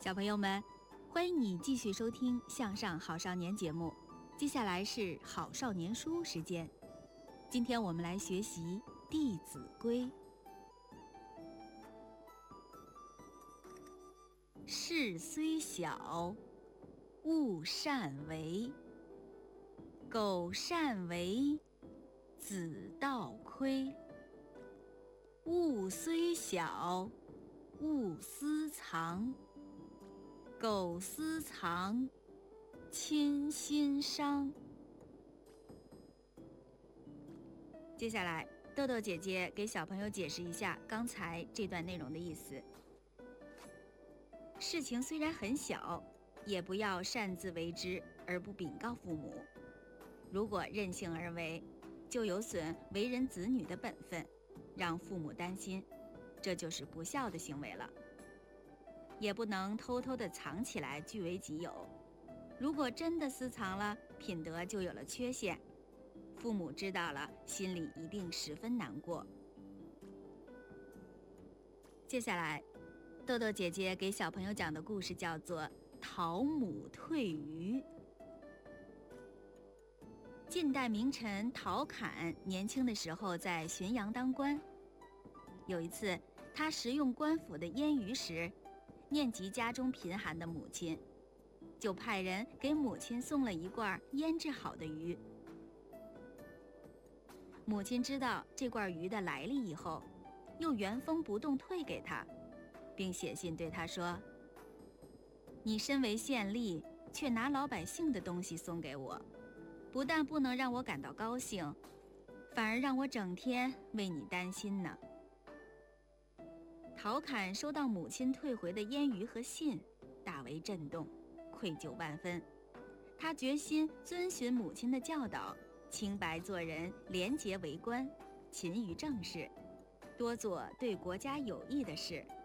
小朋友们，欢迎你继续收听《向上好少年》节目。接下来是好少年书时间，今天我们来学习《弟子规》。事虽小，勿擅为。苟擅为，子道亏。物虽小，勿私藏。苟私藏，亲心伤。接下来，豆豆姐姐给小朋友解释一下刚才这段内容的意思。事情虽然很小，也不要擅自为之而不禀告父母。如果任性而为，就有损为人子女的本分，让父母担心，这就是不孝的行为了。也不能偷偷地藏起来据为己有，如果真的私藏了，品德就有了缺陷，父母知道了，心里一定十分难过。接下来，豆豆姐姐给小朋友讲的故事叫做《讨母退鱼》。晋代名臣陶侃年轻的时候在浔阳当官，有一次他食用官府的腌鱼时，念及家中贫寒的母亲，就派人给母亲送了一罐腌制好的鱼。母亲知道这罐鱼的来历以后，又原封不动退给他，并写信对他说：你身为县吏，却拿老百姓的东西送给我，不但不能让我感到高兴，反而让我整天为你担心呢。陶侃收到母亲退回的腌鱼和信，大为震动，愧疚万分。他决心遵循母亲的教导，清白做人，廉洁为官，勤于政事，多做对国家有益的事，